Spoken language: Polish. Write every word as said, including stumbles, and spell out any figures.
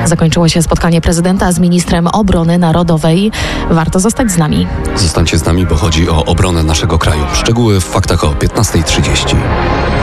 Zakończyło się spotkanie prezydenta z ministrem obrony narodowej. Warto zostać z nami. Zostańcie z nami, bo chodzi o obronę naszego kraju. Szczegóły w faktach o piętnasta trzydzieści.